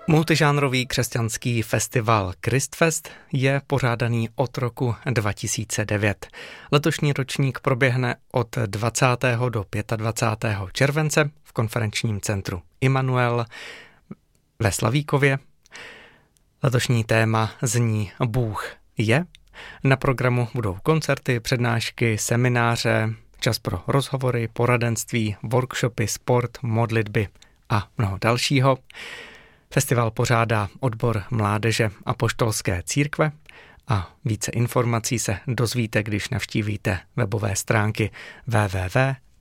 Multižánrový křesťanský festival Christfest je pořádaný od roku 2009. Letošní ročník proběhne od 20. do 25. července v konferenčním centru Immanuel ve Slavíkově. Letošní téma zní Bůh je. Na programu budou koncerty, přednášky, semináře, čas pro rozhovory, poradenství, workshopy, sport, modlitby a mnoho dalšího. Festival pořádá odbor mládeže Apoštolské církve a více informací se dozvíte, když navštívíte webové stránky www.immanuel.cz.